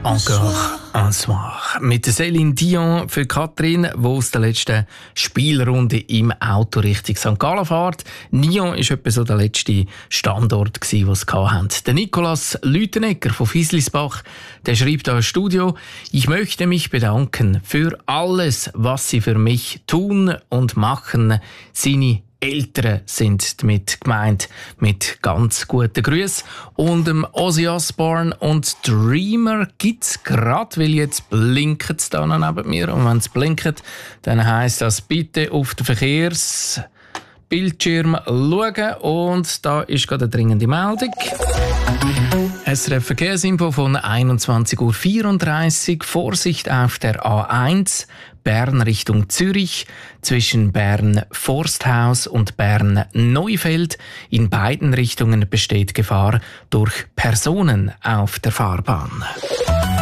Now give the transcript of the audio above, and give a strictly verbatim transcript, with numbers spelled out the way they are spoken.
Encore un soir. Mit Céline Dion für Katrin, die aus der letzten Spielrunde im Auto Richtung Sankt Gallen fährt. Nyon war etwa so der letzte Standort, den sie hatten. Der Nikolaus Lütenegger von Fieslisbach, der schreibt da im Studio: Ich möchte mich bedanken für alles, was Sie für mich tun und machen. Seine Eltern sind damit gemeint, mit ganz guten Grüßen. Und dem Ozzy Osbourne und Dreamer gibt es gerade, weil jetzt blinkt es da noch neben mir. Und wenn es blinkt, dann heisst das, bitte auf den Verkehrsbildschirm schauen. Und da ist gerade eine dringende Meldung. S R F Verkehrsinfo von einundzwanzig Uhr vierunddreißig. Vorsicht auf der A eins. Bern Richtung Zürich, zwischen Bern-Forsthaus und Bern-Neufeld. In beiden Richtungen besteht Gefahr durch Personen auf der Fahrbahn.